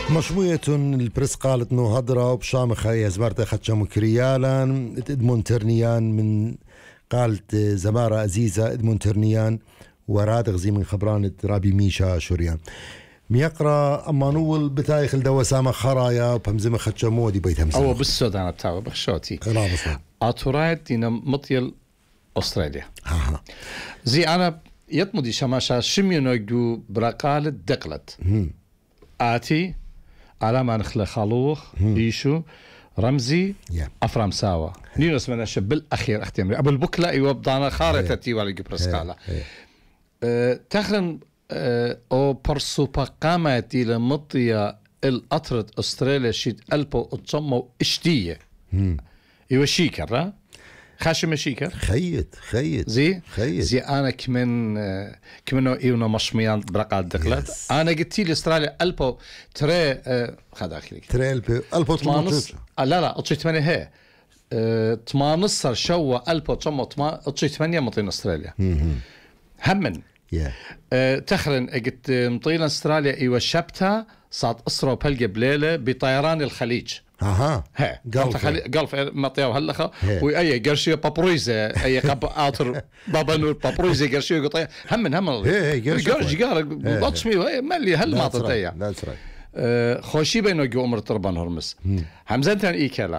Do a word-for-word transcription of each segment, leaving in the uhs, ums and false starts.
مشموية البرس قالت نو هضرة وبشامخة يزبرت خدشم كريالا ادمون ترنيان من قالت زمارة عزيزة ادمون ترنيان وراد غزي من خبرانة رابي ميشا شوريان ميقرا اما نول بتايخ الدواسامة خرايا وبهمزمة خدشمو دي بيت همزمة او بالسودان بتاعه بخشوتي لا بصلا اتورايت دينا مطيل استراليا ها زي انا يتمدي شماشا شميونو براقال الدقلت آتي على ما نخلى خالوخ إيشو رمزي yeah. أفرام ساوا نينو اسمنا شب بالأخير أختي أمري أبو البكلة يوبضانا خارطة تي والي قبرس قالة أه تخرن أه أو برسو بقامتي لمطية الأطرة أستراليا شيت ألبو أتصمو اشتية إيوه شيكر را خاشم شيكر خيط خيط زي خيط زي انا كمن كمنو ايونا مشميان برقات دقلت yes. انا قلت لي استراليا البو تري خد اخيك تري البو البو تمانص لا لا اطشي ثمانية هي تمانص شوا البو تشمو اطشي ثمانية مطين استراليا همن تخرن قلت مطين استراليا ايوا شبتها صاد اسرو بلقى بليله بطيران الخليج اها ها قالف قالف مطيو هلخه واي قرشيه بابرويزه اي قب اطر بابا نور بابرويزه قرشيه قطيه هم هم قرش قال بطش مي مالي هل ما طتيا خوشي بينو جو عمر تربان هرمس همزنتن اي كلا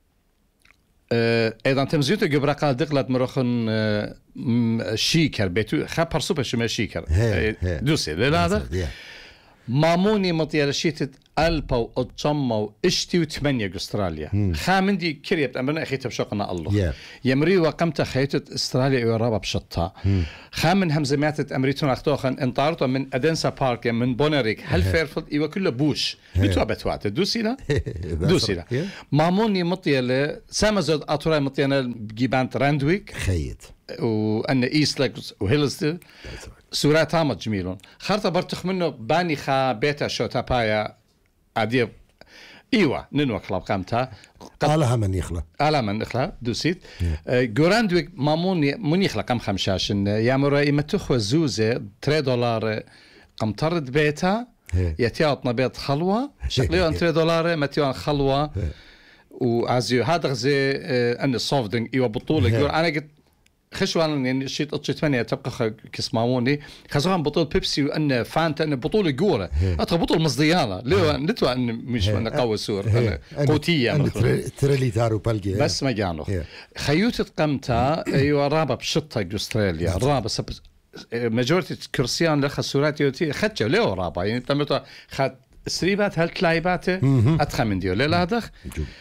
ايضا تمزيوتو جبرقال دقلت مرخن شيكر بيتو خبر سوبر شما شيكر دوسي لا هذا ماموني مطيال شيتت ألبو أتصمو اشتي وثمانية أستراليا خامندي كريبت أمرنا أخيتها بشوقنا الله yeah. يمري وقمت خيتت أستراليا ويرابا بشطها خامن همزماتت أمريتون أختوخن انطارتو من أدنسا بارك من بونريك هل فيرفلد إيوا كله بوش بتوا بتوات دوسينا دوسينا ماموني مطيال سامزود أطراي مطيانا جيبانت راندويك خيت وأن إيسلك وهيلزدل سورات هامت جميلون خارطة برتخ منه باني خا بيتا شوتا بايا عديب ايوه ننوى كلاب قامتها قالها من يخلى قالها من يخلى دوسيت جوراندويك ماموني من يخلى قام خمشاشن يامرو اما تخوى زوزة تري دولار قام ترد بيتا يتياطنا بيت خلوة شقليون تري دولار متيون خلوة وعزيو هذا غزي ان الصوفدنج ايوه بطولة جور انا قلت خشوان يعني شيء أطشي ثمانية تبقى كسماوني خزوان بطولة بيبسي وأن فانتا أن بطولة جورة أتخ بطولة مصديانة ليه نتوى أن مش أن قوي سور أن قوتية ترلي تارو بالجي بس ما جانو خيوتة قمتا أيوة رابع بشطة أستراليا رابع سب ماجورتي كرسيان لخ السورات يوتي خدشه ليه رابع يعني تمتوا خد سريبات هل تلايبات أدخل من ديو ليه لا دخ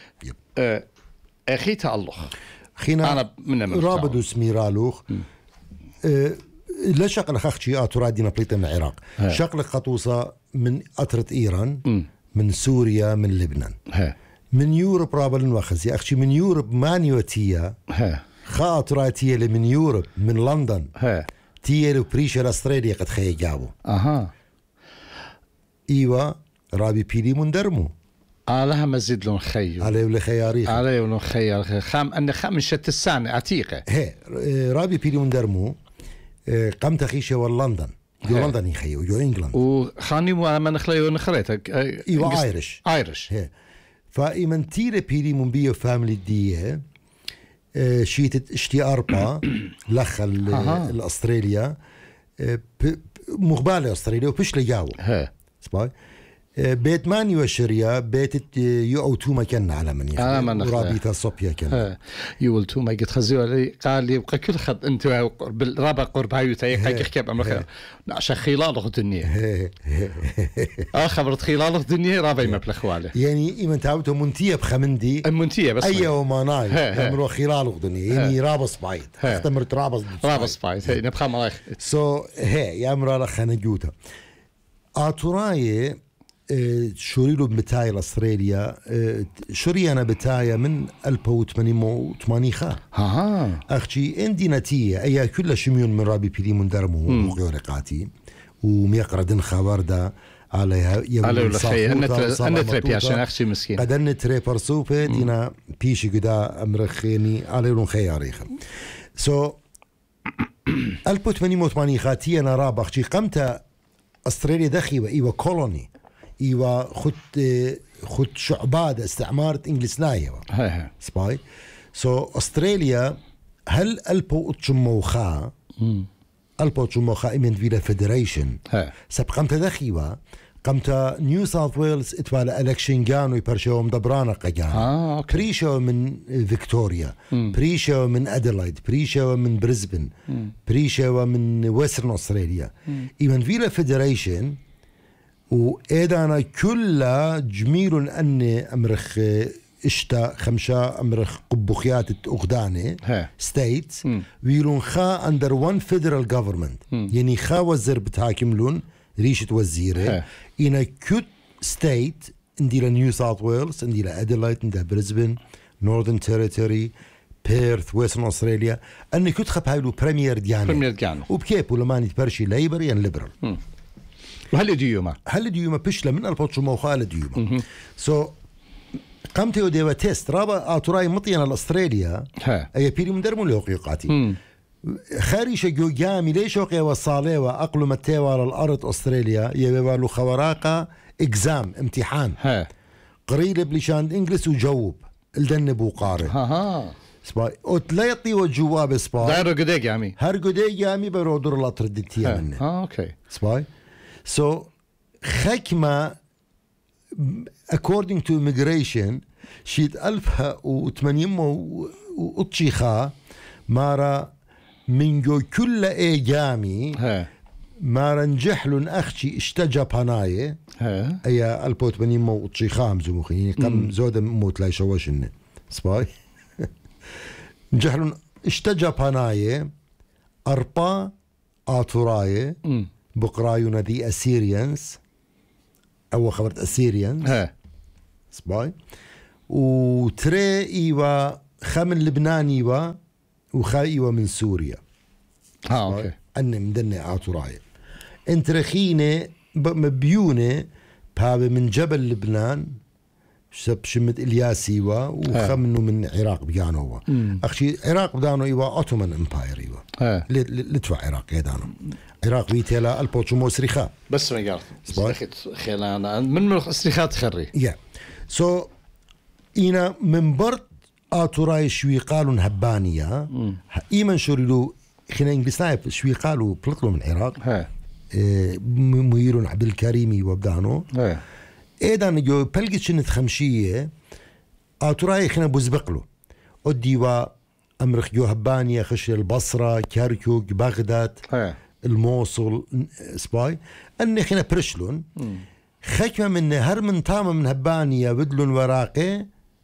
أخيتها الله خينا رابد وسميرالوخ أه لا شقل خخشي آتورا دينا بليتا من العراق شقل خطوصة من أطرة إيران م. من سوريا من لبنان ها. من يوروب رابلن وخزي أخشي من يوروب مانيوتية خاطرة تيا من يوروب من لندن تيا لبريشة الأستراليا قد خي جابو أها إيوة رابي بيلي من درمو علىها مزيد لون خيو عليه ولا خياريخ عليه لون خيار خام أن خامشة السنة عتيقة هي رابي بيلي من درمو قمت خيشة واللندن جو لندن يخيو جو إنجلند وخاني مو من خليه نخريتك إيوه آيرش آيرش هي فإمن تيرة بيلي من بيو فاميلي دي شيتت اشتي أربعة لخ الأستراليا مقبالة أستراليا وبش لجاو سباي بيت ماني وشريا بيت يو تو مكان على من يخدم ورابطة صوبيا كان يو تو ما قد خزيوا لي قال لي بقى كل خد انت بالرابع قرب هاي تاي يحكي امر عشان خلال الدنيا اه خبرت خلال الدنيا رابع مبلغ خواله يعني ايمن تعبته منتيه بخمندي المنتيه بس اي وماناي امر خلال الدنيا يعني رابص بايت استمرت رابص رابص بايت هي نبقى مرايخ سو هي يا امر خنجوته اتراي شوريلو بمتايا الأستراليا شوري أنا بتايا من ألف وثمانمائة وثمانين خا ها أختي عندي نتيجة أي كل شميون من رابي بيلي من درمو وغيرقاتي وميقردن خبردا عليها يوم الخير أنا تري عشان أختي مسكين قدرنا تري برسوبة دينا بيش قدا أمرخيني عليهم خياريخ سو ألف وثمانمائة وثمانين خاتي أنا راب أختي قمت أستراليا دخي وإيوه كولوني إيوا خد خد شعباد استعمارت إنجلسناية سباي سو أستراليا هل ألبو أتشموخا ألبو أتشموخا إمن فيلا فيدريشن سب قمت ذخيوا قمت نيو ساوث ويلز اتوالا إلكشن جانو يبرشوا مدبرانا قجان آه، بريشوا من فيكتوريا بريشوا من أديلايد بريشوا من بريسبن بريشوا من ويسترن أستراليا إمن فيلا فيدريشن وإيدانا كلها جميل أني أمرخ إشتا خمشة أمرخ قبوخيات أغداني ستيتس ويلون خا under one federal government يعني خا وزير بتحاكم لون ريشة وزيرة إنا كوت ستيت اندي نيو ساوث ويلز اندي أديلايد اندي بريسبن نورثرن تيريتوري بيرث ويسترن أستراليا أني كنت خب هايلو بريمير دياني بريمير دياني وبكيف ولما نتبرشي ليبر يعني ليبرال وهل ديوما هل ديوما بشلا من البوتشو موخال ديوما سو so, قمت يوديوا تيست رابا آتوراي مطينا الأستراليا أي بيري مدرمو لوقيقاتي خاريشة جو جامي ليش وقيا وصاليوا أقلو متيوا على الأرض أستراليا يبالو خواراقا إكزام امتحان قريب بلشان إنجلس وجوب الدن بوقاري ها ها سباي أتلاقي وجواب سباي دايرو قديك يامي هر قديك يامي برودر الله تردتيا منه ها أوكي سباي so خكمة according to immigration شيت ألف وثمانين وأطشيخا مارا من جو كل إيجامي مارا نجحلن أختي اشتجا باناي أي ألف وثمانين وأطشيخا مزموخين كم زود موت لا يشوشن سباي نجحلن اشتجا باناي أربا آتوراي بقرايونا دي أسيريانز أو خبرت أسيريانز سباي وتري إيوا خمن لبنان إيوا وخا إيوا من سوريا ها أوكي أن مدني آتوراي انترخيني مبيوني بهذا من جبل لبنان شب شمت إلياس إيوا وخمنه من العراق بيانوا أخشي العراق بدانو إيوا أوتومان إمباير إيوا لتفع العراق يدانو العراق بيتلا البوتشمو سريخا بس ما قالت خلانا من من سريخات خري يا سو إنا من برد آتوراي شوي قالوا هبانية إيمن شوريلو خلينا إنجلسنا شوي قالوا بلطلوا من العراق مهيرون عبد الكريمي وبدانو إيدان جو بلقي شنت خمشية آتوراي خلينا بوزبقلو أديوا أمرخ جو هبانية خش البصرة كركوك بغداد الموصل سباي أني خلينا برشلون خكمة من هر من تامة من هبانية بدلون وراقي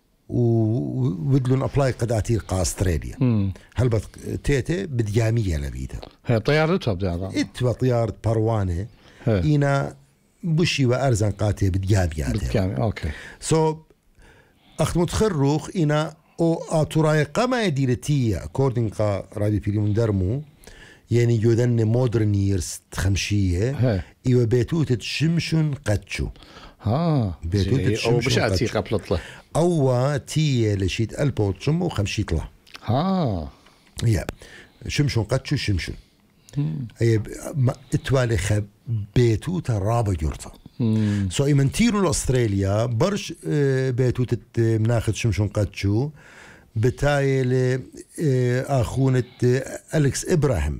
وبدلون أبلاي قداتير قا أستراليا هل بط تيتي بدجامية لبيتها هي طيارتها بدها اتوا طيارة باروانة إنا بشي وأرزان قاتي بدجامية بدجامية أوكي سو أخت متخرخ إنا أو آتوراي قما يديرتية according قا رابي بيلي مندرمو يعني يودن مودرن ييرز خمشية إيوا بيتوتة شمشون قدشو ها بيتوتة شمشون أو بشعتي قبلطلة أو تي لشيت ألبو تشمو خمشيت له ها يا شمشون قدشو شمشون أي اتوالي خب بيتوتة رابا جورتا سو إيمن تيرو لأستراليا برش بيتوتة مناخد شمشون قدشو بتايل أخونة أليكس إبراهيم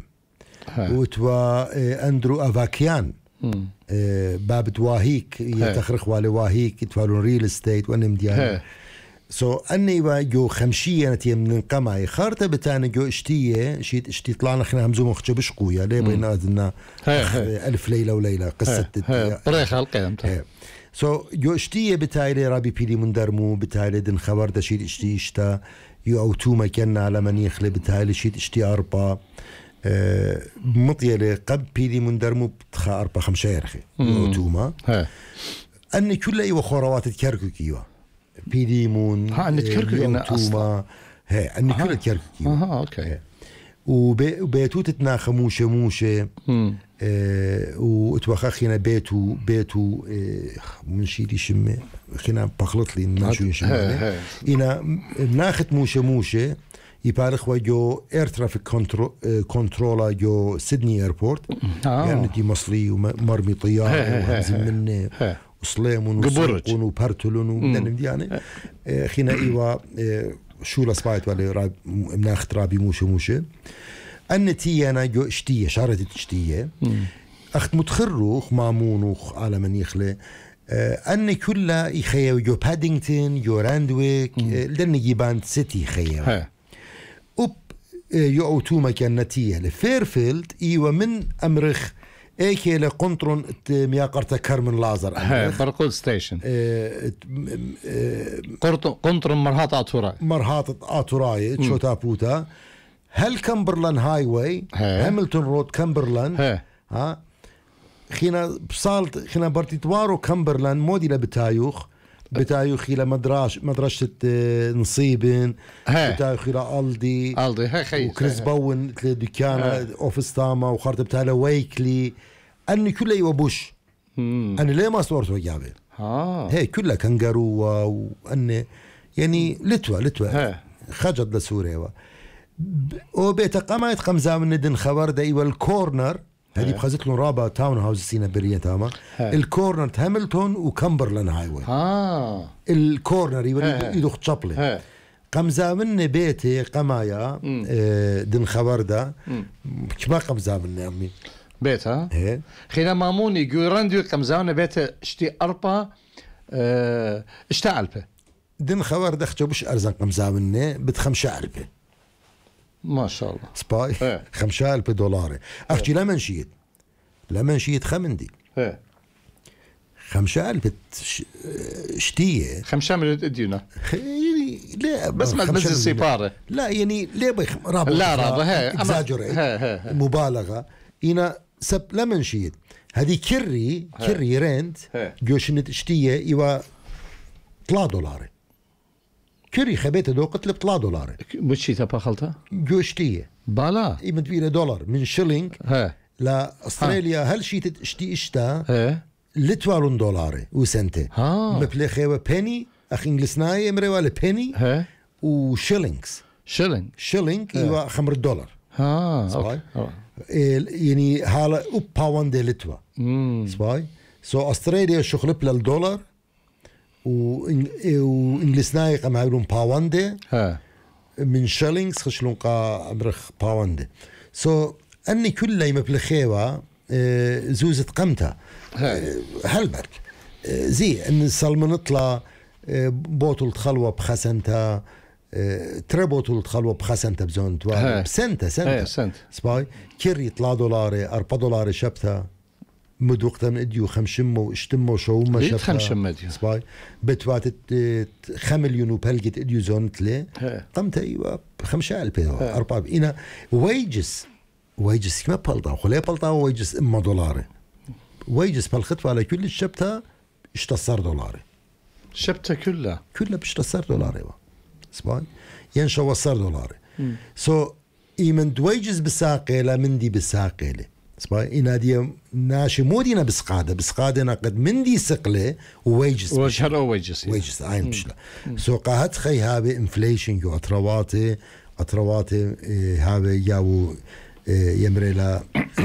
وتوا أندرو أفاكيان باب تواهيك يتخرخ والي واهيك يتوالون ريل استيت وانم ديان سو أني جو خمشية نتي من قماي خارطة بتانا جو اشتية شيت اشتي طلعنا خنا همزو مخشة بشقوية ليه بينا أذنا ألف ليلة وليلة قصة بريخة القيم سو جو اشتية بتايلي رابي بيلي مندرمو بتايلي دن خبر دا شيت اشتي اشتا يو أوتوما كنا على من يخلي بتايلي شيت اشتي أربا أه مطيلي قب بيلي مندرمو بتخا أربا خمسة يرخي يو أوتوما أني كل أيوة خوروات تكركوك أيوة بيلي مون ها أني تكركوك إن أصلا هي أني كل تكركوك أها أوكي وبيتوتتنا خموشة موشة أه وتوخخنا بيتو بيتو أه من شي دي شمه خنا بخلط لي ما شو يشمه إنا ناخت موشة موشة يبالغ وجو اير ترافيك كنترولا جو سيدني ايربورت يعني دي مصري ومرمي طيارة وهمز منه وسليمون وسلقون وبرتلون ومن يعني خينا إيوا شو لصبايت ولا راب مناخت رابي موشة موشة النتيجة أنا جو اشتية شارة اشتية أخت متخروخ مامونوخ على من يخلي أن كلها يخيو جو بادينغتون جو راندويك لأن جيبان سيتي خيو أوب يو أوتوما كان نتيجة لفيرفيلد إيوا من أمرخ ايكي لقنطرون مياقرتا كارمن لازر برقود ستيشن قنطرون مرهات آتوراي مرهات آتوراي تشو تابوتا هل كمبرلان هاي واي هاملتون رود كمبرلان ها خينا بصالت خينا برتيتوارو كمبرلان مودي لبتايوخ بتايوخ إلى مدرش مدرسة نصيبين بتايوخ إلى ألدي ألدي هاي خيس وكريس باون دكانة أوفيس تاما وخارطة بتاعها ويكلي أني كله يوبوش أنا ليه ما صورت وجابه ها هي كلها كنجارو وأني يعني لتوا لتوا خجد لسوريا وبيت قامت خمسة من ندن خبر ده إيوه الكورنر هذه بخزت له رابع تاون هاوس سينا بريه تاما الكورنر هاملتون وكمبرلان هاي واي اه الكورنر يدخل تشابلي قمزة من بيتي قمايا اه دن خبر ده كما قمزة من امي بيت ها خينا ماموني جورانديو قمزة من بيتي اشتي اربا اه اشتعلبه دن خبر ده اختبوش ارزان قمزة مني بتخمشة البه ما شاء الله سباي ايه. خمسة ألف دولار أختي لا منشيت لا منشيت خمندي ايه. خمسة ألف شتية خمسة مليون ادينا يعني لا بس ما بس السيبارة لا يعني ليه بيخ رابط لا رابط ها مبالغة هنا سب لا منشيت هذه كري كري رنت جوشنت شتية إيوا ثلاثة دولار كري خبيته دو قلت له ثلاثة دولار بشي تبا خلطة جوشتيه بالا قيمة فينا دولار من شيلينج لا استراليا هل شي تشتي اشتا لتوالون دولار وسنتي مبلغ خيوة بيني اخ انجلسناي امري ولا بيني وشيلينجز شيلينج شيلينج ايوا خمر الدولار ها صباي يعني هالا او باوند لتوا صباي سو استراليا شغل بلا الدولار وإنجلسناي قام يقولون باوندي من شيلينجز خشلون قا أبرخ باوندي سو so, أني كله يمبلغ خيوة زوزة قمتها هلبرك زي أن السلمون اطلع بوتل خلوة بخسنتها ترى بوتل خلوة بخسنتها بزون توالي بسنتة سنتة سباي كيري ثلاثة دولار أربعة دولار شبتها مد وقتها من اديو خمشمه واشتمه وشومه شبه خمشمه ديو سباي بتواتت خمليون وبلجت اديو زونتلي قمت ايوه خمسة ألف أربعة إنا ويجس ويجس كما بلطا خليه بلطا ويجس اما دولار ويجس بالخطوه على كل الشبتها اشتصر دولار شبتها كلها كلها باشتصر دولار ايوه سباي ينشا وصر دولار سو ايمن ويجس بالساقله مندي بالساقله سباي إن هذه ناشي مودينا بسقادة بسقادة نقد من دي سقلة وويجس وشهر ويجس ويجس عين مشلا سو قاعد خي هذا إنفليشن جو أطرواتي أطرواتي هذا ياو يمريلا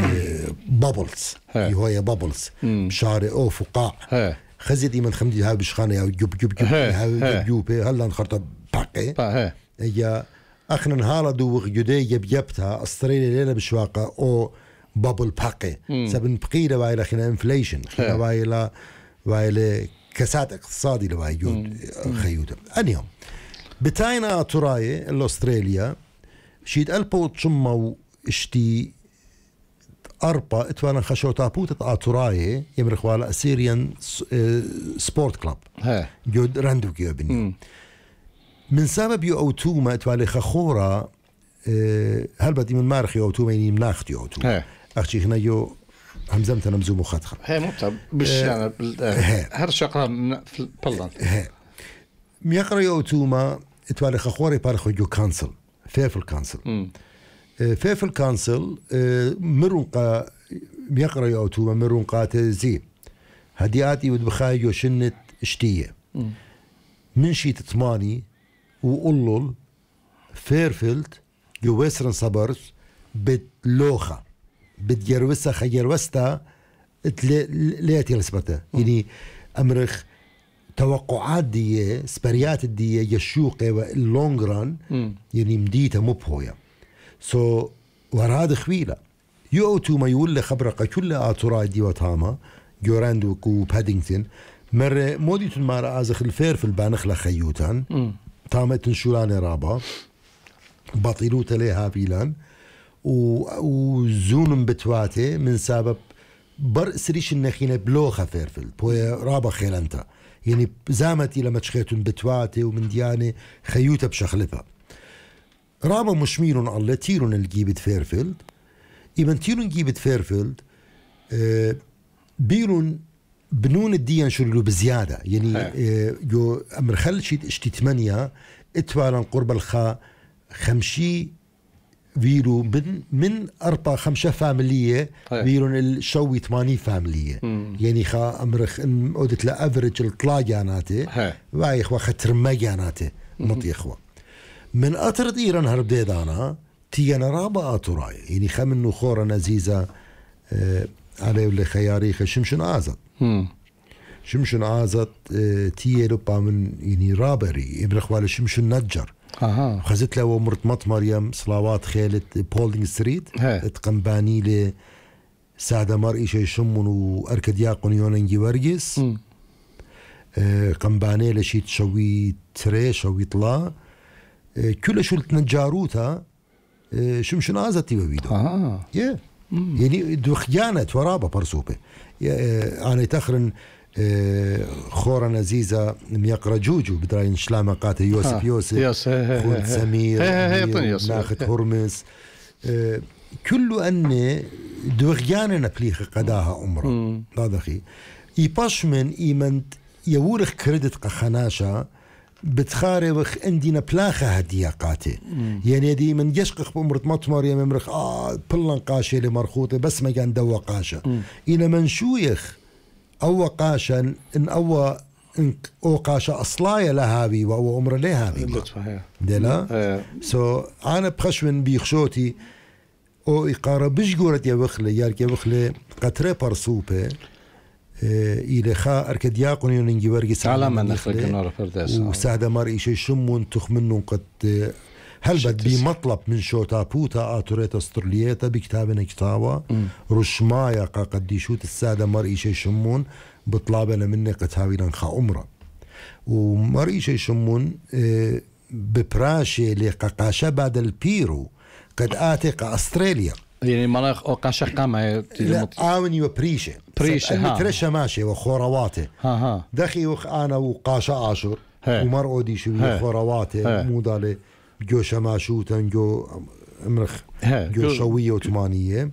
بابلز هي بابلز شعر أو فقاع خزيدي من خمدي هذا بشخانة يا جب جب جب هذا جوب هلا نخرط باقي هي أخنا هلا دوغ جدي جب جبتها أستراليا ليلة بشواقة أو بابل باقي سبن بقيلة وايلا خنا انفليشن خنا وايلا وايلا كساد اقتصادي لواي جود خيوده اليوم بتاينا تراي الاستراليا شيد البو تشمو اشتي اربا اتوانا خشو تابوت تراي يمرخ والا سيريان سبورت كلاب جود راندو جيوبني من سبب يو اوتوما اتوالي خخورة هل بدي من مارخ يو اوتوما يعني مناخت يو اوتوما أختي هنا يو همزمت أنا مزوم وخاتخ هي مبتب بش يعني هر شقرة في البلدان ميقرأ يو توما اتوالي خخوري بارخو يو كانسل فيفل كانسل فيفل كانسل مرونقا ميقرأ يو توما مرونقا تزي هدياتي ودبخاي يو شنت اشتية من شي تتماني وقلل فيرفيلد يو ويسرن صبرس بتلوخة بتجروسها خجروستا ليتي لسبته يعني أمرخ توقعات دي سبريات دي يشوقي واللونغران يعني مديته مبهوية سو so, ورهاد خويلة يوتو ما يقول لي خبرقة كل آتوراي دي وطامة جوراندوك وبادينغتون مرة موديتون مارا آزخ الفير في البانخلة خيوتان تامتن شولاني رابا بطيلوت ليها بيلان وزونم بتواتي من سبب بر سريش النخينة بلوخة فيرفل بويا رابا خيلانتا يعني زامتي لما تشخيتون بتواتي ومن دياني خيوتة بشخلفة رابا مشميلون الله تيرون الجيبت فيرفيلد إيمن تيرون جيبت فيرفيلد اه بيرون بنون الديان شرلو بزيادة يعني اه جو أمر خلشي اشتي تمانية اتوالا قرب الخا خمشي فيرو من من أربعة خمسة فاميلية فيرون الشوي ثمانية فاميلية يعني خا أمرخ إن أودت لأفرج الطلا جاناته وايخ وختر ما جاناته مطيخوا من أطرد إيران هرب ديدانا تيانا رابا أطراي يعني خمن خورا نزيزة آه عليه اللي خياريخ شمشن آزت شمشن آزت آه تيالو با من يعني رابري ابن أخوال شمشن نجر اها خزت له ومرت مط مريم صلوات خيلت بولدينغ ستريت اتقنباني ل ساده مرئي شي شمون واركد ياقون يوننجي ورقس اه قنباني لشي تشوي تري شوي طلا اه كل شو تنجاروتا اه شمشن ازتي بفيدو اه yeah. يعني دو خيانه ورابه برسوبه اه انا تخرن خورا نزيزة ميقرا جوجو بدراين شلامة قاتل يوسف يوسف خود سمير ناخد هرمز كله أن دوغيانا نبليخ قداها أمرا هذا يباش من إيمن يورخ كريدت قخناشا بتخاربخ عندنا بلاخة هدية قاتل يعني دي من يشقق بأمرت مطمر يمرخ آه بلن قاشة لمرخوطة بس ما كان دوا قاشة إلى من شويخ أو قاشا إن أو إن أو قاشا أصلايا لهابي وأو عمر لهابي دلا سو أنا بخشمن بيخشوتي أو إقارة بجورة يا بخلة يارك يا بخلة قطرة برسوبة إلى خا أركد ياقون ينجي ورقي سلام من نخلق النار فرداس وساعد مرئي شيء شمون تخمنون قد هل بد بمطلب من شوتا بوتا آتوريتا استرليتا بكتابنا كتابة رشمايا قديشوت السادة مرئي شي شمون بطلابنا مني قتاوينا خا عمره ومرئي شي شمون اه ببراشي لقاقاشا بعد البيرو قد آتق أستراليا يعني مناخ أو قاشا قامة لا آوني وبريشة بريشة ها ترشا ماشي وخورواته ها ها دخي وخ أنا وقاشا عاشر ومرقودي شوية خورواته مودالي جو شماشوتن جو امرخ جو شوية وثمانية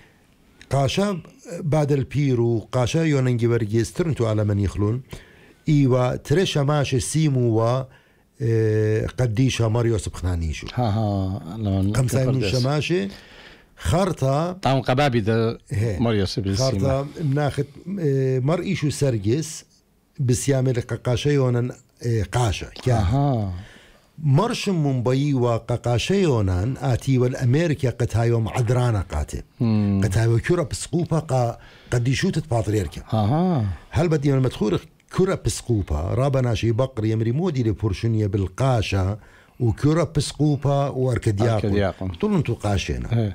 قاشا بعد البيرو قاشا يوننجي ورقي استرنتو على من يخلون ايوا تري شماش سيمو و اه قديشة مريوس بخنانيشو ها ها خمسة من شماشة خارطة طعم قبابي ده مريوس بالسيمة خارطة مناخت اه مرئيشو سرقس بسيامل قاشا يونن اه قاشا ها مرشم منبي وقاقاشيونان آتي والأمريكا قد هايوم عدرانا قاتل قد هايو كرة بسقوبة قا قد يشوتت باطريركا هل بدي من مدخور كرة بسقوبة رابنا شي بقر يمري مودي لبورشنية بالقاشة وكرة بسقوبة وأركدياقون طول انتو قاشينا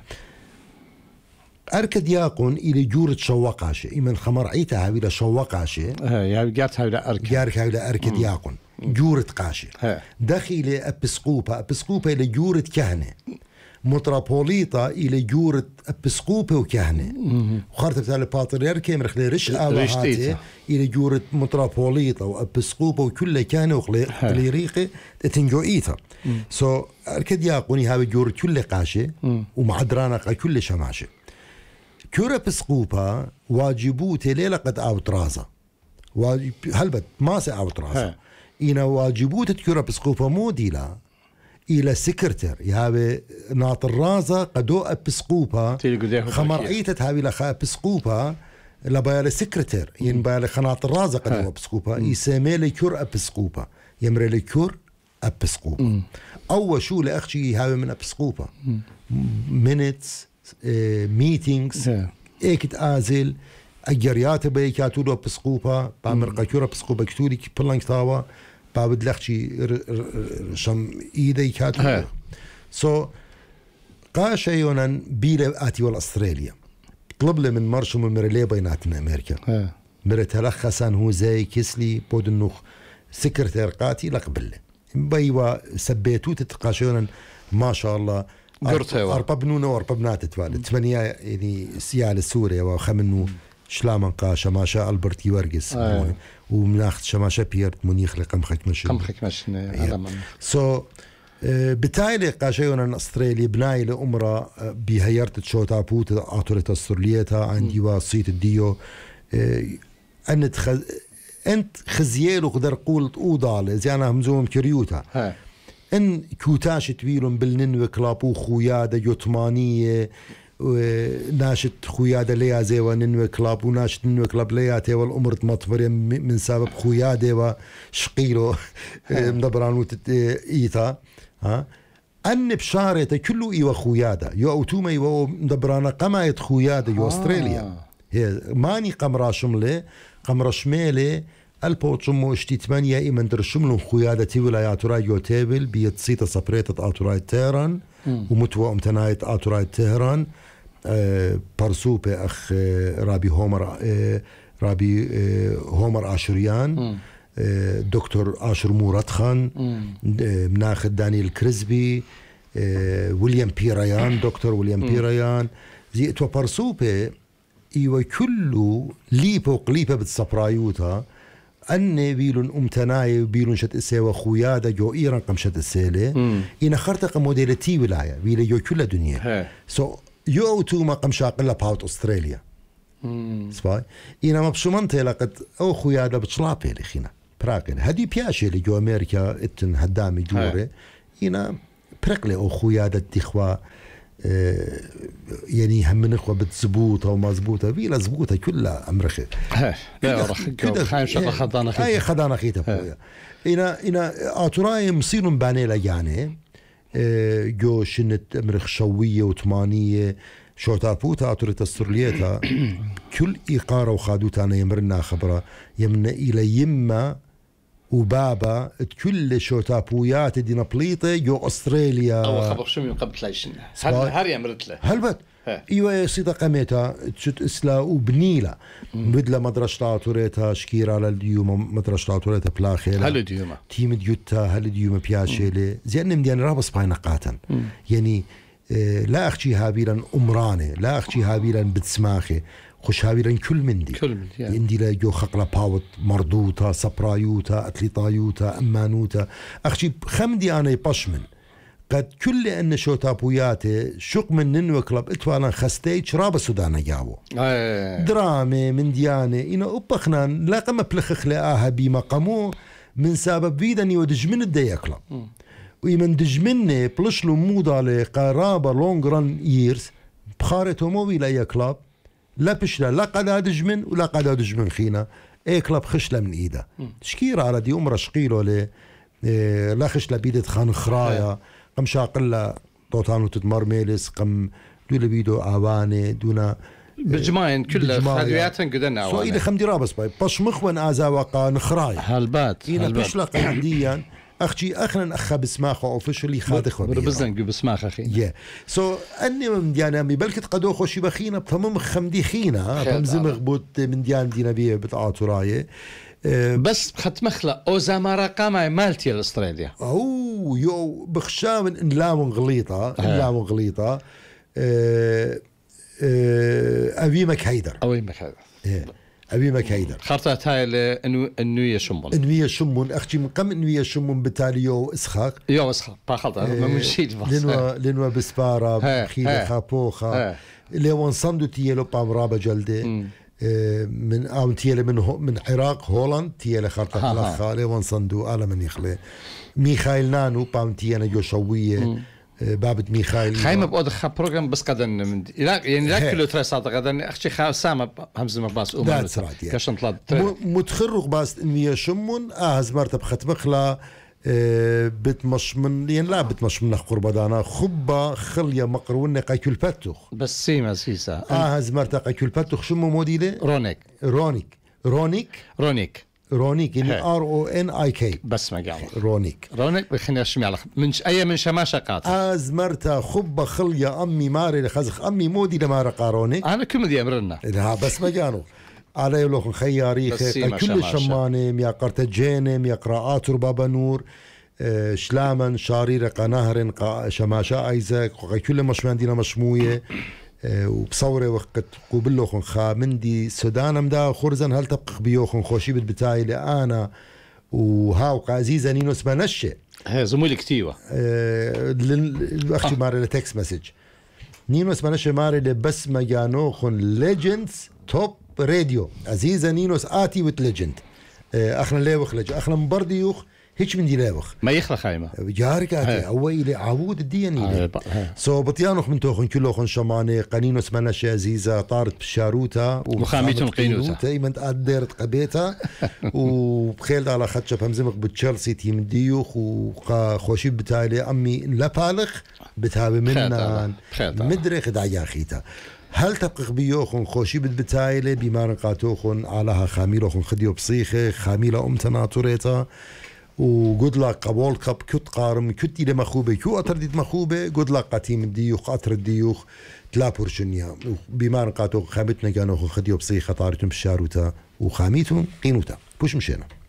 أركدياقون إلى جورة شواقاشة إمن خمرعيتها هاويلا شواقاشة يعني جارت هاويلا أركد جارت هاويلا أركدياقون جورة قاشة دخيلة أبسقوبة أبسقوبة إلى جورة كهنة مترابوليطة إلى جورة أبسقوبة وكهنة وخارطة بتاع الباتريركي مرخلي رش آوهاتي إلى جورة مترابوليطة وأبسقوبة وكل كهنة وخلي ريقة تنجوئيتها سو so, أركد ياقوني هاوي جورة كل قاشة ومعدرانا كل شماشة كورة بسقوبة واجبوتي ليلة قد أوت رازة واجب هلبت ما سي أوت رازة إنا واجبوت تكورة بسقوبة موديلا إلى سكرتر يهاوي ناطر رازة قدو أبسقوبة خمر عيتة هاوي لخا أبسقوبة لبايا سكرتر ين بايا خناطر رازة قدو أبسقوبة يسمي لي كور أبسقوبة يمري لي كور أبسقوبة أول شو لأخشي هاوي من أبسقوبة minutes ميتينغز ايكت آزل أجريات بيكاتولو بسقوبة بعمر كورة بسقوبة كتولي كبلانك تاوا بعد لخشي شم إيدي كاتولو سو قاشا يونان بيلا آتي والأستراليا طلب لي من مرشو من مرلي بيناتنا أمريكا مرت هلخصان هو زي كسلي بود النخ سكرتير قاتي لقبل بيوا سبيتو تتقاشون ما شاء الله أربع بنونا وأربع بنات توالد ثمانية يعني سيال سوريا وخمنو شلامن قاشا ما شاء ألبرت يورجس ومناخت شماشة بيرت منيخ لقم خك مشن قم خك مشن سو بالتالي قاشيون أستراليا بناي لأمرا بهيرت تشوتا بوت أطورة السورليتا عندي وصيت الديو أنت خز... أنت خزيال وقدر قولت أوضال زي أنا همزوم كريوتا إن كوتاش تويلون بالننو كلابو خويادة يوتمانية ناشت خويادة ليا زي وننو كلابو ناشت ننو كلاب ليا تي والأمر مطفر من سبب خويادة وشقيلو مدبرانو إيتا ها أن بشارة كله إيوا خويادة يو أوتوما إيوا مدبرانا قمايت خويادة يو أستراليا هي ماني قمرا شملة قمرا شمالة البو تشمو اشتي ثمانية إيمن درشملون خويادة ولايات رايو تابل بيتصيطة سبريتة آتوراي تهران ومتوى امتنايت آتوراي تهران آه برسوبة أخ آه رابي هومر آه رابي آه هومر آشريان آه دكتور آشر مورد خان آه مناخد دانيال كريزبي آه ويليام بيريان دكتور ويليام بيريان زي اتوى برسوبة إيوه كله ليبو قليبة بتصبرايوتا أن بيلون أمتناي وبيلون شت إسوا خويادة جو إيران قم شت إسالة إن خرطة موديلتي ولاية بيلا جو كل دنيا سو يو تو ما قم شاقلة باوت أستراليا سباي إن ما بشمنتي لقد أو خويادة بتشلابي لخينا براقل هدي بياشي اللي جو أمريكا اتن هدامي جوري إن برقلة أو خويادة تخوا آه يعني هم من إخوة بتزبوطة وما زبوطة بيلا زبوطة كلها أمرخي لا رح كده خاين شغل خدانا خيتها أي خدانا خيتها بويا إنا إنا آتوراي مصيرون بانيلا يعني آه جو شنت أمرخ شوية وثمانية شوتا بوتا آتورة السرليتا كل إقارة وخادوتانا يمرنا خبرة يمنا إلى يما وبابا كل شوتابويات دينا بليطة جو أستراليا أو خبر شو من قبل تلايشن هل هل يمرت له هل بت إيوه سيدا قميتا تشت إسلا وبنيلة بدلا مدرسة آتوريتا شكير على اليوم مدرسة آتوريتا بلاخيلا هل اليوم تيم ديوتا هل اليوم بياشيلي زين مديان رابس باينا قاتن يعني اه لا أختي هابيلا أمراني لا أختي هابيلا بتسماخي خوش هاويرن كل من دي كل من دي يعني. عندي لا جو خقلة باوت مردوتا سبرايوتا أتليطايوتا أمانوتا أخشي خمدي أنا يبشمن قد كل أن شو تابوياتي شق من ننو كلاب اتوالا خستيج رابا سودانا جاوو درامي من دياني إنا أبخنان لا قم بلخخ لآها بما قامو من سبب بيدني ودجمن الديا كلاب ويمن دجمني بلشلو مودا لقرابة لونج ران ييرز بخارتو موي لا كلاب لا بشلا لا قدا دجمن ولا قدا دجمن خينا اي كلاب خشله من ايده شكير على دي امر شقيلو لي إيه لا خشله بيدت خان خرايا قم شاقله طوطانو تتمر ميلس قم دولا بيدو اواني دونا بجماين كل خدوياتن قدنا اواني سو الى خمدي رابس باي باش مخون ازا وقا نخرايا هالبات هنا بشلا قنديا أختي أخنا أخا بسماخه أوفيشلي خادخ بربزن جو بسماخ أخي yeah. so أني من ديانا مي بلكت قدو خوشي بخينا بتمام خمدي خينا بمزمغ بوت من ديان دينا بيه بتعاطو رايه أه بس خط مخلة أو زمارة قامة مالتي الأستراليا أو يو بخشاون إن لاون غليطة إن لاون غليطة أه أه أبي مكهيدر أبي مكهيدر yeah. أبي مكهيدر خرطت هاي إنه إنه يشمون إنه يشمون أختي من قم إنه يشمون بالتاليو إسخاق يو إسخاق باخلطة ما مشيت بس لنوا لنوا بسبارة خيلة خابوخة ليوان صندو تيلو بامرابة جلدة من أو تيلة من من العراق هولند تيلة خرطة لخا ليوان صندو على من يخلي ميخائيل نانو بام تيانا جوشوية بابد ميخائيل خايمة بقود خا بروجرام بس قدن من لا يعني لا كله ترسات قدن أختي خا سامة همز ما باس أمور كشن طلعت متخرج باس إني يشمون أهز مرتب خت مخلا أه بتمش من يعني لا بتمش من قربدانا خبة خلية مقرونة قايكل باتوخ بس سيما سيسا اه هزمرتا قايكل باتوخ شمو موديله رونيك رونيك رونيك رونيك رونيك يعني ار او ان اي كي بس ما قال رونيك رونيك بخلينا اشمي على من اي من شماشة قاطع ازمرتا خبة خلية امي ماري لخزخ امي مودي لما رقا رونيك انا كم دي امرنا لا بس ما قالوا على يلوخن خياري كل شمانة يا قرتجينم يا قراءات بابا نور آه شلاما شارير قناهر شماشة ايزاك كل مشمان دينا مشموية آه وبصورة وقت قوبلوخن خا مندي سودانم دا خرزن هل تبقى بيوخن خوشيبت بتاعي لأنا وهاو عزيزة نينوس ما نشي هي زمولي كتيوة آه اختي ماري لتكس مسج نينوس ما نشي ماري لبس ما جانوخن ليجندز توب راديو عزيزة نينوس آتي وت ليجند اخنا لاوخ لج اخنا مبرديوخ هيك من دي لاوخ ما يخلى خايمة جارك آتي اويلي عود الدياني سو بطيانوخ من توخن كلوخن شماني قنينوس مناش عزيزة طارت بشاروتا وخاميتون قينوتا ايمن تقدرت قبيتها وبخيل على خدشة همزمك بتشلسي تيم ديوخ وخوشي بتالي امي لا بالغ بتهابي منا مدري خدع يا خيتا هل تبقى بيوخن خوشي بتايله بما نقاتوخن علىها خاميلوخن خديو بصيخه خاميله ام تناطريتا وقد لك قبول كب كت قارم كت الى مخوبه كو اترديت مخوبه قد لك قتيم الديوخ اتر الديوخ تلا بورشنيا بما نقاتوخن خامتنا كانوا خديو بصيخه طارتهم بالشاروتا وخاميتهم قينوتا بوش مشينا